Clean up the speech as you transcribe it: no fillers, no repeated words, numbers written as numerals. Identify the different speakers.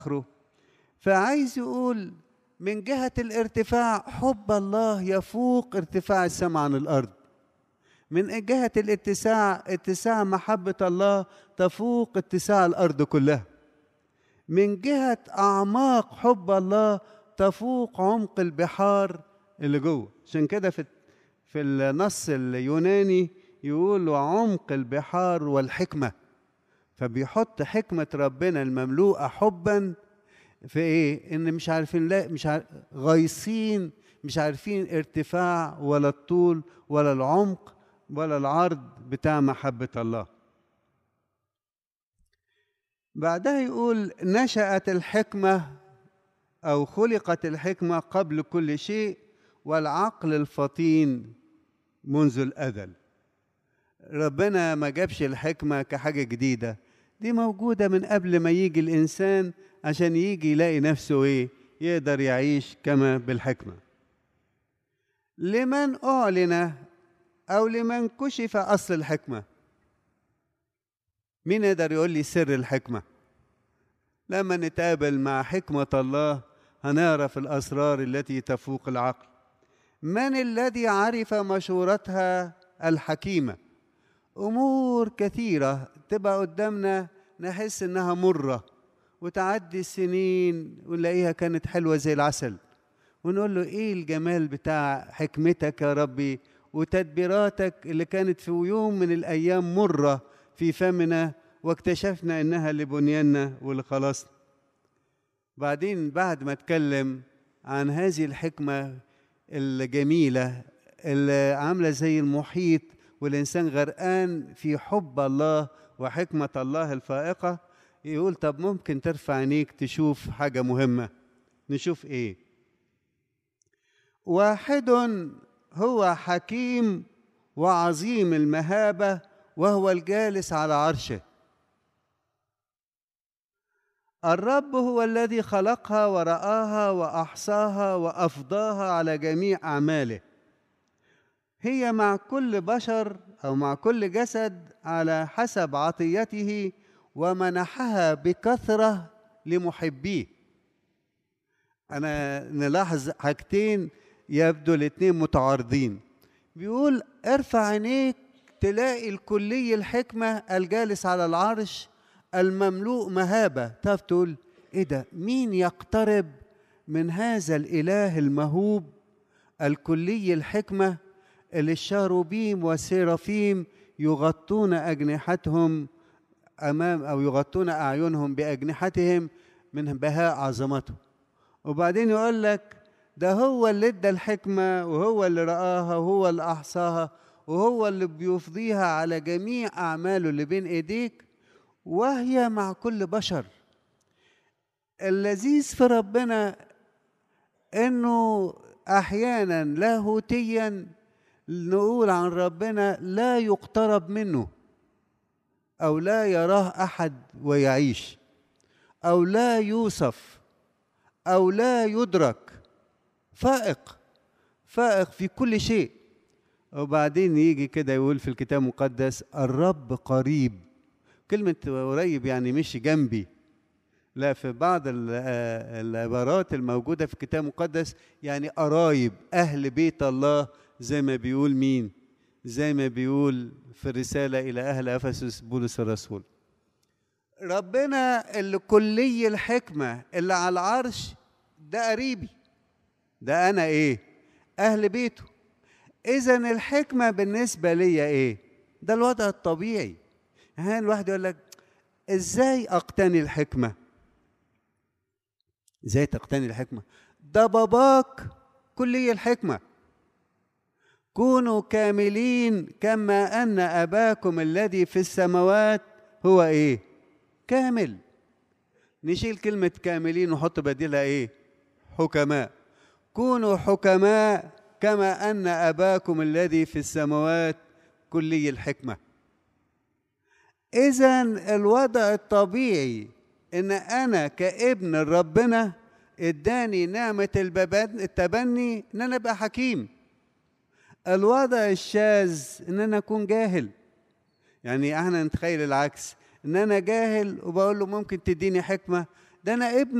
Speaker 1: آخره. فعايز يقول من جهة الارتفاع حب الله يفوق ارتفاع السماء عن الأرض. من جهة اتساع محبة الله تفوق اتساع الأرض كلها. من جهة أعماق حب الله تفوق عمق البحار اللي جوه. عشان كده في النص اليوناني يقول عمق البحار والحكمة. فبيحط حكمة ربنا المملوءة حبا في ايه؟ ان مش عارفين، لا مش غايصين، مش عارفين ارتفاع ولا الطول ولا العمق ولا العرض بتاع محبة الله. بعدها يقول نشأت الحكمة أو خلقت الحكمة قبل كل شيء والعقل الفطين منذ الأزل. ربنا ما جابش الحكمة كحاجة جديدة، دي موجودة من قبل ما يجي الإنسان عشان يجي يلاقي نفسه إيه؟ يقدر يعيش كما بالحكمة. لمن أعلن أو لمن كشف أصل الحكمة؟ مين يقدر يقول لي سر الحكمة؟ لما نتقابل مع حكمة الله هنعرف الأسرار التي تفوق العقل. من الذي عرف مشورتها الحكيمة؟ أمور كثيرة تبقى قدامنا نحس إنها مرة، وتعدي السنين ونلاقيها كانت حلوة زي العسل، ونقول له إيه الجمال بتاع حكمتك يا ربي وتدبيراتك اللي كانت في يوم من الأيام مرة في فمنا، واكتشفنا إنها لبنياننا ولخلاصنا. بعدين بعد ما اتكلم عن هذه الحكمة الجميلة اللي عاملة زي المحيط والإنسان غرقان في حب الله وحكمة الله الفائقة، يقول طب ممكن ترفع عينيك تشوف حاجة مهمة. نشوف إيه؟ واحد هو حكيم وعظيم المهابة وهو الجالس على عرشه. الرب هو الذي خلقها ورآها وأحصاها وأفضاها على جميع أعماله. هي مع كل بشر أو مع كل جسد على حسب عطيته، ومنحها بكثرة لمحبيه. أنا نلاحظ حاجتين يبدو الاتنين متعارضين. بيقول ارفع عينيك تلاقي الكلي الحكمة الجالس على العرش المملوء مهابة. تعرف تقول ايه ده؟ مين يقترب من هذا الإله المهوب الكلي الحكمة اللي الشاروبيم والسيرافيم يغطون أجنحتهم أمام أو يغطون أعينهم بأجنحتهم من بهاء عظمته. وبعدين يقول لك ده هو اللي ادى الحكمة وهو اللي رآها وهو اللي أحصاها وهو اللي بيفضيها على جميع أعماله اللي بين إيديك، وهي مع كل بشر. اللذيذ في ربنا إنه أحيانا لاهوتيا نقول عن ربنا لا يقترب منه، أو لا يراه أحد ويعيش، أو لا يوصف، أو لا يدرك. فائق في كل شيء. وبعدين يجي كده يقول في الكتاب المقدس الرب قريب. كلمة قريب يعني مش جنبي، لا، في بعض العبارات الموجودة في الكتاب المقدس يعني قرايب أهل بيت الله، زي ما بيقول مين؟ زي ما بيقول في الرسالة إلى أهل أفسس بولس الرسول. ربنا اللي كلي الحكمة اللي على العرش ده قريبي، ده أنا إيه؟ أهل بيته. إذن الحكمة بالنسبة لي إيه؟ ده الوضع الطبيعي. يعني الواحد يقول لك إزاي أقتني الحكمة؟ إزاي تقتني الحكمة؟ ده باباك كلي الحكمة. كونوا كاملين كما أن أباكم الذي في السماوات هو إيه؟ كامل. نشيل كلمة كاملين ونحط بديلها إيه؟ حكماء. كونوا حكماء كما أن أباكم الذي في السماوات كلي الحكمة. إذن الوضع الطبيعي إن أنا كابن ربنا إداني نعمة التبني إن أنا أبقى حكيم. الوضع الشاذ إن أنا أكون جاهل. يعني احنا نتخيل العكس، إن أنا جاهل وبقول له ممكن تديني حكمة، ده أنا ابن